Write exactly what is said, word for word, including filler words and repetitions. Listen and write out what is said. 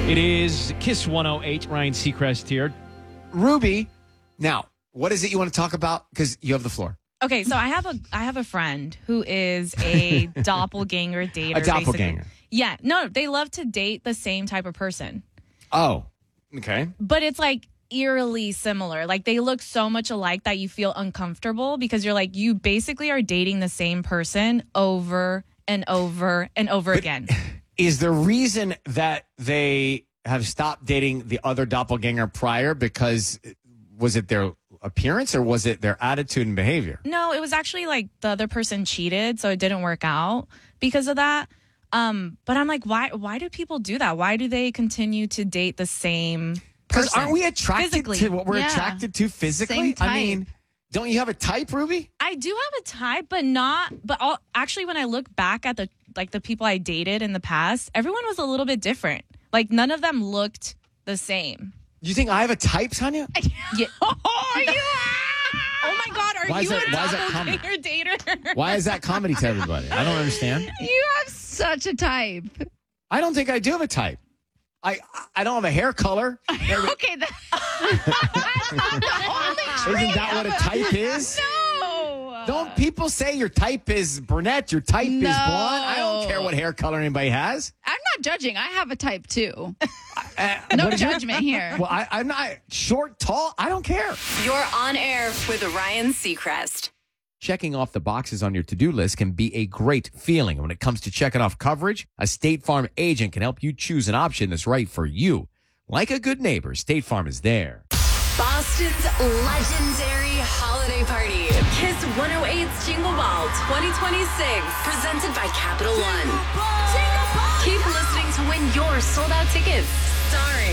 It is Kiss one oh eight. Ryan Seacrest here. Ruby, now, what is it you want to talk about? Because you have the floor. Okay, so I have a I have a friend who is a doppelganger dater. A doppelganger. Basically. Yeah, no, they love to date the same type of person. Oh, okay. But it's like eerily similar. Like they look so much alike that you feel uncomfortable because you're like, you basically are dating the same person over and over and over But again. Is the reason that they have stopped dating the other doppelganger prior because was it their appearance or was it their attitude and behavior? No, it was actually like the other person cheated, so it didn't work out because of that. Um, but I'm like, why why do people do that? Why do they continue to date the same Because person? aren't we attracted Physically. to what we're Yeah. attracted to physically? Same type. I mean, don't you have a type, Ruby? I do have a type, but not. But all, actually, when I look back at the like the people I dated in the past, everyone was a little bit different. Like none of them looked the same. You think I have a type, Tanya? Yeah. Are you? Oh my God, are Why is you that- a why is that common? doppelganger dater? Why is that comedy to everybody? I don't understand. You have such a type. I don't think I do have a type. I I don't have a hair color. Okay, that, that's not the only Isn't that what a type is? No. Don't people say your type is brunette, your type is No. blonde? I don't care what hair color anybody has. I'm not judging. I have a type too. Uh, No what is your- judgment here. Well, I, I'm not short, tall. I don't care. You're on air with Ryan Seacrest. Checking off the boxes on your to-do list can be a great feeling. When it comes to checking off coverage, a State Farm agent can help you choose an option that's right for you. Like a good neighbor, State Farm is there. Boston's legendary holiday party. Kiss one oh eight's Jingle Ball twenty twenty-six. Presented by Capital One. Keep listening to win your sold-out tickets.